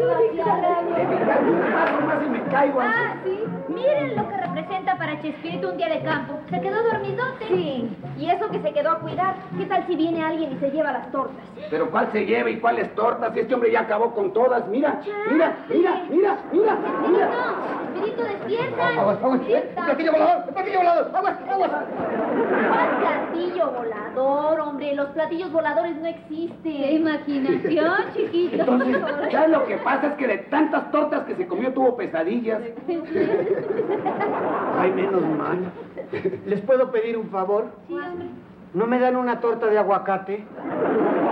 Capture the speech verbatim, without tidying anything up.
De verdad, más más y me caigo. Ah, sí. Miren lo que representa para Chespirito un día de campo. Se quedó dormidote. Sí, y eso que se quedó a cuidar. ¿Qué tal si viene alguien y se lleva las tortas? Pero ¿cuál se lleva y cuáles tortas? Si este hombre ya acabó con todas. Mira, mira, mira, mira, mira, mira. Chespirito, despierta. Aguas, aguas, Despierta. platillo volador, platillo volador, aguas, aguas. ¿Cuál platillo volador, hombre? Los platillos voladores no existen. ¡Qué imaginación, chiquito! Entonces, ¿sabes lo que pasa? Es que de tantas tortas que se comió tuvo pesadillas. Ay, menos mal. ¿Les puedo pedir un favor? Sí, hombre. ¿No me dan una torta de aguacate?